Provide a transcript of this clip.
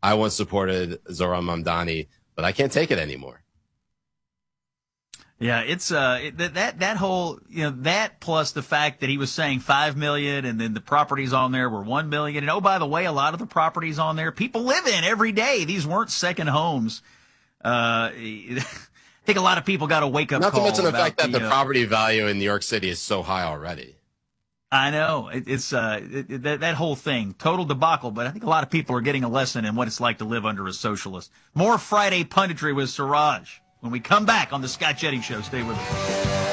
I once supported Zohran Mamdani, but I can't take it anymore. Yeah, it's that whole, that plus the fact that he was saying 5 million and then the properties on there were 1 million. And oh, by the way, a lot of the properties on there people live in every day. These weren't second homes. I think a lot of people got a wake up call. Not to mention the fact that the property value in New York City is so high already. I know it's that whole thing, total debacle. But I think a lot of people are getting a lesson in what it's like to live under a socialist. More Friday punditry with Siraj when we come back on the Scott Jennings Show. Stay with us.